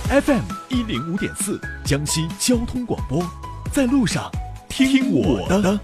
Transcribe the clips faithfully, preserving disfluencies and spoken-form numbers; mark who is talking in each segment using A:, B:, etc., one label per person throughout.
A: F M 一零五点四，江西交通广播，在路上听我的。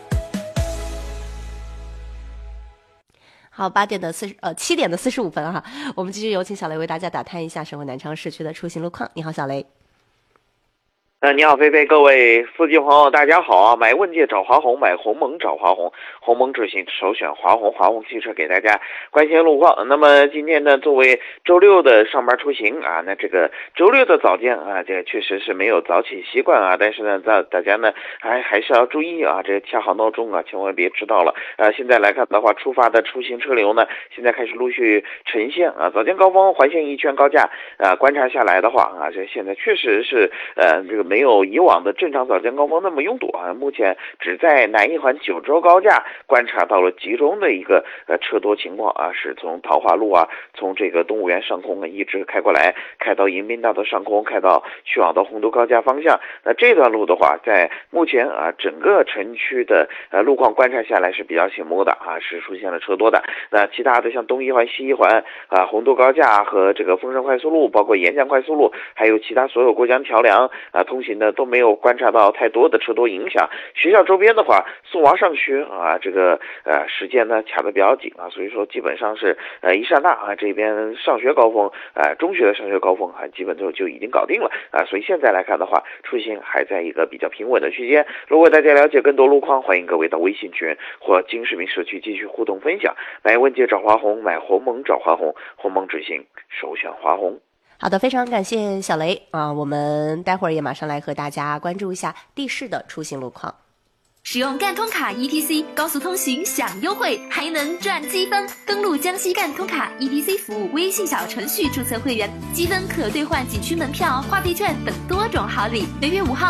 B: 好，八点的四十呃七点的四十五分哈，我们继续有请小雷为大家打探一下省会南昌市区的出行路况。你好，小雷。
C: 呃，你好，菲菲，各位司机朋友，大家好啊！买问界找华虹，买鸿蒙找华虹，鸿蒙智行首选华虹，华虹汽车给大家关心路况。那么今天呢，作为周六的上班出行啊，那这个周六的早间啊，这个确实是没有早起习惯啊，但是呢，大大家呢还还是要注意啊，这个掐好闹钟啊，千万别迟到了。呃，现在来看的话，出发的出行车流呢，现在开始陆续呈现啊，早间高峰环线一圈高架啊，观察下来的话啊，这现在确实是呃这个。没有以往的正常早间高峰那么拥堵啊，目前只在南一环九州高架观察到了集中的一个呃车多情况啊，是从桃花路啊，从这个动物园上空啊一直开过来，开到迎宾大道上空，开到去往到洪都高架方向。那这段路的话，在目前啊整个城区的呃路况观察下来是比较醒目的啊，是出现了车多的。那其他的像东一环、西一环啊、洪都高架和这个丰盛快速路，包括沿江快速路，还有其他所有过江桥梁啊通行的都没有观察到太多的车多影响。学校周边的话，送娃上学啊，这个呃时间呢卡得比较紧啊，所以说基本上是呃一刹那啊这边上学高峰，呃中学的上学高峰啊基本就就已经搞定了啊，所以现在来看的话，出行还在一个比较平稳的区间。如果大家了解更多路况，欢迎各位到微信群或金市民社区继续互动分享。买问界找华虹，买鸿蒙找华虹，鸿蒙执行首选华虹。
B: 好的，非常感谢小雷啊！我们待会儿也马上来和大家关注一下地市的出行路况。
D: 使用赣通卡 E T C 高速通行享优惠，还能赚积分。登录江西赣通卡 E T C 服务微信小程序注册会员，积分可兑换景区门票、话费券等多种好礼。元月五号